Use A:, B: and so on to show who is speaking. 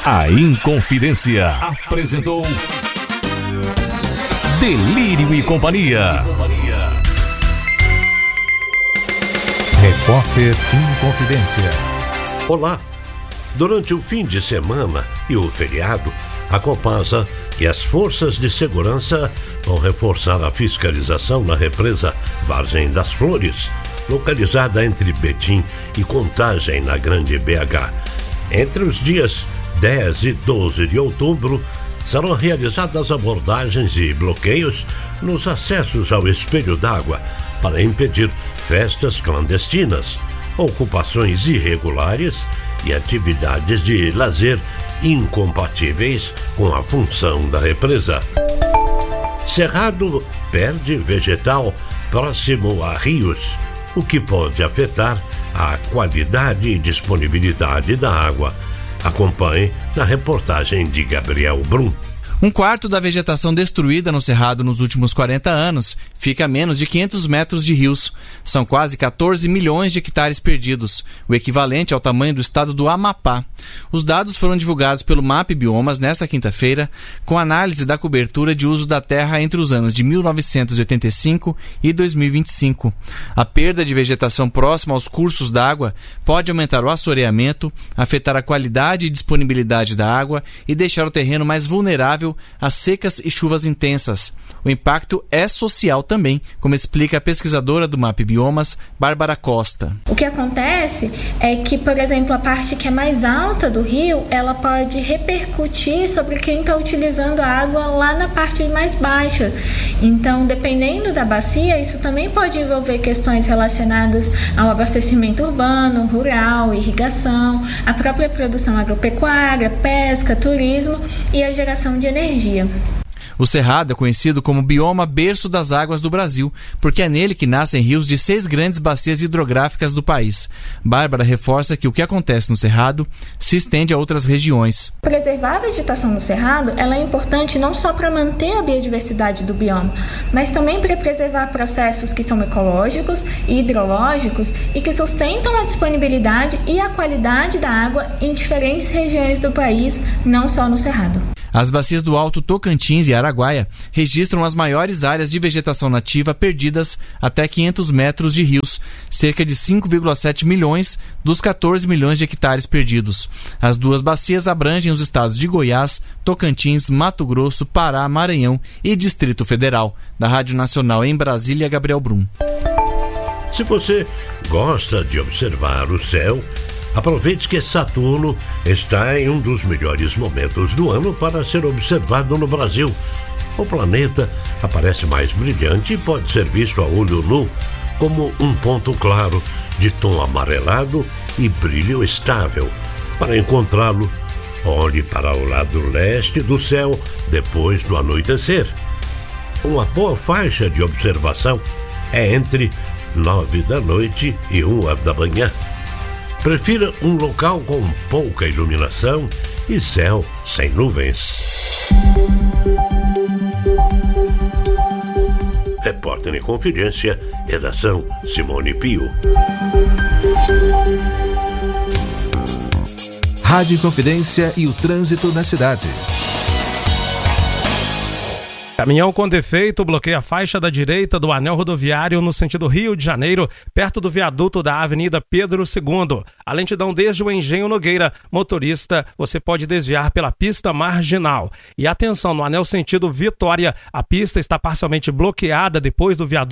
A: A Inconfidência apresentou Delírio e Companhia.
B: Repórter Inconfidência.
C: Olá. Durante o fim de semana e o feriado, a Copasa e as forças de segurança vão reforçar a fiscalização na represa Vargem das Flores, localizada entre Betim e Contagem, na Grande BH. Entre os dias 10 e 12 de outubro, serão realizadas abordagens e bloqueios nos acessos ao espelho d'água para impedir festas clandestinas, ocupações irregulares e atividades de lazer incompatíveis com a função da represa. Cerrado perde vegetal próximo a rios, o que pode afetar a qualidade e disponibilidade da água. Acompanhe na reportagem de Gabriel Brum.
D: Um quarto da vegetação destruída no Cerrado nos últimos 40 anos fica a menos de 500 metros de rios. São quase 14 milhões de hectares perdidos, o equivalente ao tamanho do estado do Amapá. Os dados foram divulgados pelo MAP Biomas nesta quinta-feira, com análise da cobertura de uso da terra entre os anos de 1985 e 2025. A perda de vegetação próxima aos cursos d'água pode aumentar o assoreamento, afetar a qualidade e disponibilidade da água e deixar o terreno mais vulnerável às secas e chuvas intensas. O impacto é social também, como explica a pesquisadora do MAP Biomas, Bárbara Costa.
E: O que acontece é que, por exemplo, a parte que é mais alta do rio, ela pode repercutir sobre quem está utilizando a água lá na parte mais baixa. Então, dependendo da bacia, isso também pode envolver questões relacionadas ao abastecimento urbano, rural, irrigação, a própria produção agropecuária, pesca, turismo e a geração de energia.
D: O Cerrado é conhecido como bioma berço das águas do Brasil, porque é nele que nascem rios de 6 grandes bacias hidrográficas do país. Bárbara reforça que o que acontece no Cerrado se estende a outras regiões.
E: Preservar a vegetação no Cerrado ela é importante não só para manter a biodiversidade do bioma, mas também para preservar processos que são ecológicos e hidrológicos e que sustentam a disponibilidade e a qualidade da água em diferentes regiões do país, não só no Cerrado.
D: As bacias do Alto Tocantins e Araguaia registram as maiores áreas de vegetação nativa perdidas até 500 metros de rios, cerca de 5,7 milhões dos 14 milhões de hectares perdidos. As duas bacias abrangem os estados de Goiás, Tocantins, Mato Grosso, Pará, Maranhão e Distrito Federal. Da Rádio Nacional em Brasília, Gabriel Brum.
C: Se você gosta de observar o céu, aproveite que Saturno está em um dos melhores momentos do ano para ser observado no Brasil. O planeta aparece mais brilhante e pode ser visto a olho nu como um ponto claro de tom amarelado e brilho estável. Para encontrá-lo, olhe para o lado leste do céu depois do anoitecer. Uma boa faixa de observação é entre 9 da noite e 1 da manhã. Prefira um local com pouca iluminação e céu sem nuvens. Repórter em Confidência, redação Simone Pio.
B: Rádio Confidência e o trânsito na cidade.
F: Caminhão com defeito bloqueia a faixa da direita do anel rodoviário no sentido Rio de Janeiro, perto do viaduto da Avenida Pedro II. A lentidão desde o Engenho Nogueira. Motorista, você pode desviar pela pista marginal. E atenção, no anel sentido Vitória, a pista está parcialmente bloqueada depois do viaduto